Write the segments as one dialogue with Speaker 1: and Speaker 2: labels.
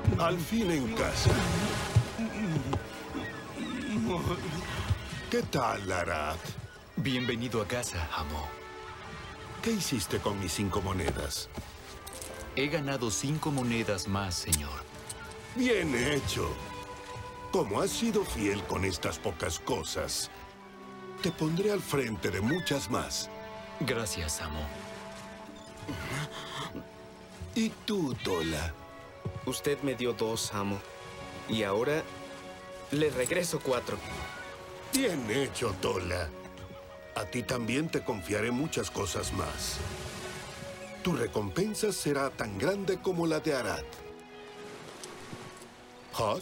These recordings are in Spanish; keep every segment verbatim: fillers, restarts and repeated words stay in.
Speaker 1: Al fin en casa. ¿Qué tal, Arad?
Speaker 2: Bienvenido a casa, amo.
Speaker 1: ¿Qué hiciste con mis cinco monedas?
Speaker 2: He ganado cinco monedas más, señor.
Speaker 1: Bien hecho. Como has sido fiel con estas pocas cosas, te pondré al frente de muchas más.
Speaker 2: Gracias, amo.
Speaker 1: ¿Y tú, Tola?
Speaker 3: Usted me dio dos, amo. Y ahora le regreso cuatro.
Speaker 1: Bien hecho, Tola. A ti también te confiaré muchas cosas más. Tu recompensa será tan grande como la de Arad. ¿Hot?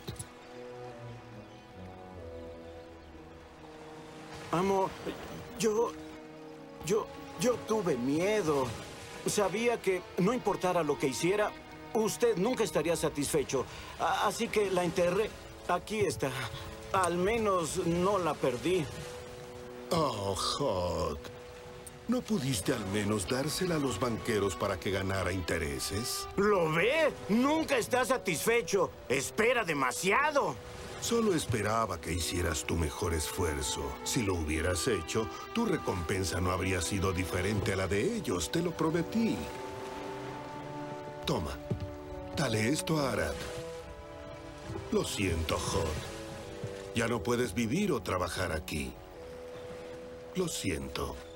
Speaker 4: Amo, yo... yo... yo tuve miedo. Sabía que no importara lo que hiciera, usted nunca estaría satisfecho. A- así que la enterré. Aquí está. Al menos no la perdí.
Speaker 1: Oh, Hot. ¿No pudiste al menos dársela a los banqueros para que ganara intereses?
Speaker 4: ¿Lo ve? Nunca está satisfecho. Espera demasiado.
Speaker 1: Solo esperaba que hicieras tu mejor esfuerzo. Si lo hubieras hecho, tu recompensa no habría sido diferente a la de ellos, te lo prometí. Toma, dale esto a Arad. Lo siento, Hot. Ya no puedes vivir o trabajar aquí. Lo siento.